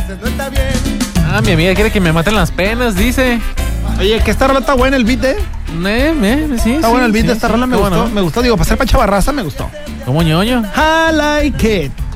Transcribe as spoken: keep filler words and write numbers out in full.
no está bien. Ah, mi amiga quiere que me maten las penas, dice. Oye, que esta rola está buena el beat, ¿eh? Eh, eh, sí, Está sí, bueno el beat sí, de esta sí, rola, me ¿cómo gustó. no? Me gustó, digo, para ser Pacha Barraza me gustó. ¿Cómo ñoño? I like it.